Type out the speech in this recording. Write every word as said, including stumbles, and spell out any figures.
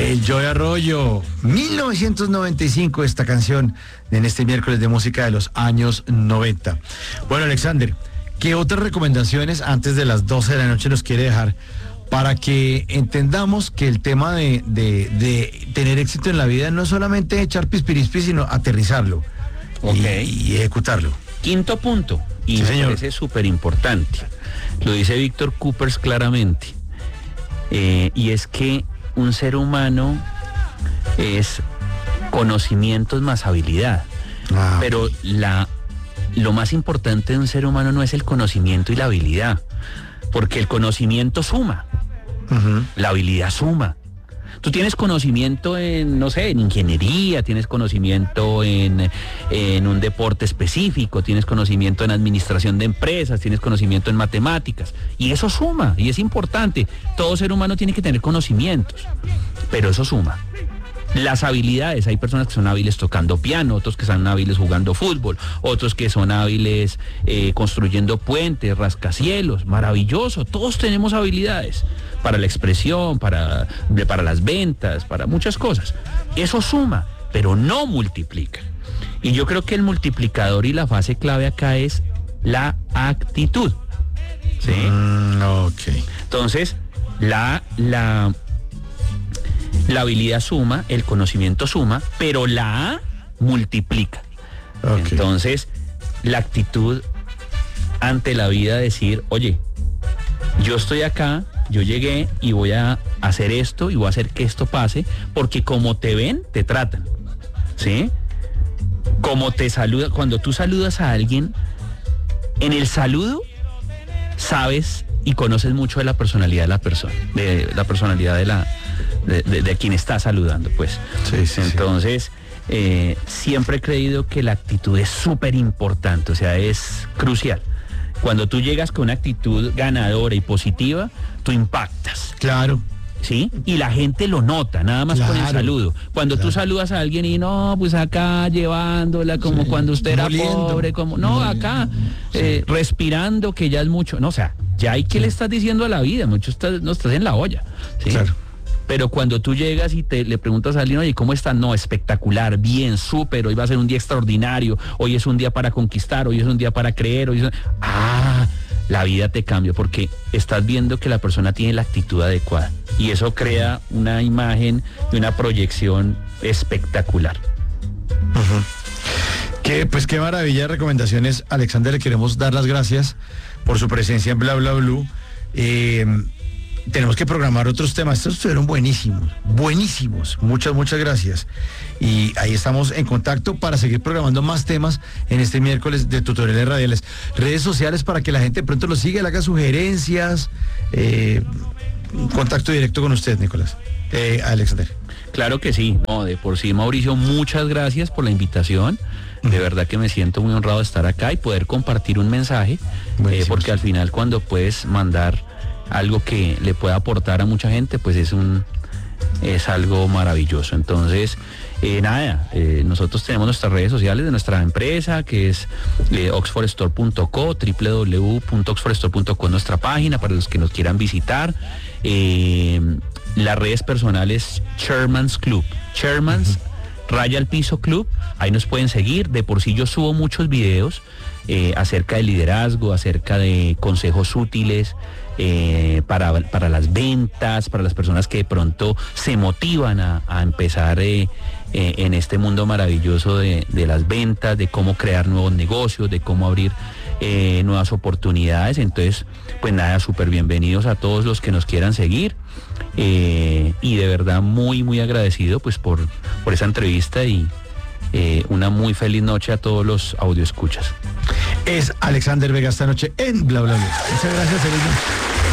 El Joey Arroyo, mil novecientos noventa y cinco, esta canción en este miércoles de música de los años noventa. Bueno, Alexander, ¿qué otras recomendaciones antes de las doce de la noche nos quiere dejar para que entendamos que el tema de, de, de tener éxito en la vida no es solamente echar pispirispis, sino aterrizarlo okay. y, y ejecutarlo? Quinto punto, y sí, me señor. parece súper importante, lo dice Víctor Coopers claramente, eh, y es que un ser humano es conocimientos más habilidad, Ah, pero la, lo más importante de un ser humano no es el conocimiento y la habilidad, porque el conocimiento suma, uh-huh. la habilidad suma. Tú tienes conocimiento en, no sé, en ingeniería, tienes conocimiento en, en un deporte específico, tienes conocimiento en administración de empresas, tienes conocimiento en matemáticas, y eso suma, y es importante. Todo ser humano tiene que tener conocimientos, pero eso suma. Las habilidades, hay personas que son hábiles tocando piano, otros que son hábiles jugando fútbol, otros que son hábiles eh, construyendo puentes, rascacielos, maravilloso, todos tenemos habilidades para la expresión, para, para las ventas, para muchas cosas. Eso suma, pero no multiplica. Y yo creo que el multiplicador y la fase clave acá es la actitud. ¿Sí? Mm, ok. Entonces, la... la La habilidad suma, el conocimiento suma, pero la A multiplica. Okay. Entonces, la actitud ante la vida, decir, oye, yo estoy acá, yo llegué y voy a hacer esto y voy a hacer que esto pase, porque como te ven, te tratan, ¿sí? Como te saluda, cuando tú saludas a alguien, en el saludo sabes y conoces mucho de la personalidad de la persona, de la personalidad de la de, de, de quien está saludando, pues. Sí, sí, Entonces, sí. Eh, siempre he creído que la actitud es súper importante, o sea, es crucial. Cuando tú llegas con una actitud ganadora y positiva, tú impactas. Claro. ¿Sí? Y la gente lo nota, nada más claro, con el saludo. Cuando claro. tú saludas a alguien y no, pues acá llevándola como sí, cuando usted era moliendo, pobre, como no, acá sí. eh, respirando, que ya es mucho. No, o sea, ya hay que sí. le estás diciendo a la vida, mucho estás, no estás en la olla. ¿Sí? Claro. Pero cuando tú llegas y te le preguntas a alguien, oye, ¿cómo estás? No, espectacular, bien, súper, hoy va a ser un día extraordinario, hoy es un día para conquistar, hoy es un día para creer, hoy es un... Ah, la vida te cambia porque estás viendo que la persona tiene la actitud adecuada y eso crea una imagen y una proyección espectacular. Uh-huh. Que, pues qué maravilla de recomendaciones, Alexander, le queremos dar las gracias por su presencia en Bla Bla Blue. Eh, tenemos que programar otros temas, estos estuvieron buenísimos, buenísimos, muchas, muchas gracias. Y ahí estamos en contacto para seguir programando más temas en este miércoles de tutoriales radiales. Redes sociales para que la gente pronto lo siga, le haga sugerencias, eh, contacto directo con usted, Nicolás, eh, Alexander. Claro que sí, no, de por sí, Mauricio, muchas gracias por la invitación. De verdad que me siento muy honrado de estar acá y poder compartir un mensaje, eh, porque al final cuando puedes mandar algo que le pueda aportar a mucha gente, pues es un es algo maravilloso. Entonces, eh, nada, eh, nosotros tenemos nuestras redes sociales de nuestra empresa, que es eh, oxford store punto co, doble u doble u doble u punto oxford store punto co, nuestra página para los que nos quieran visitar. Eh, las redes personales Chairman's Club, Chairman's uh-huh. Raya al Piso Club, ahí nos pueden seguir. De por sí yo subo muchos videos eh, acerca de liderazgo, acerca de consejos útiles eh, para, para las ventas, para las personas que de pronto se motivan a, a empezar eh, eh, en este mundo maravilloso de, de las ventas, de cómo crear nuevos negocios, de cómo abrir eh, nuevas oportunidades. Entonces, pues nada, súper bienvenidos a todos los que nos quieran seguir. Eh, y de verdad muy muy agradecido pues por, por esa entrevista y eh, una muy feliz noche a todos los audioescuchas. Es Alexander Vega esta noche en Bla Bla Bla. Muchas gracias, feliz noche.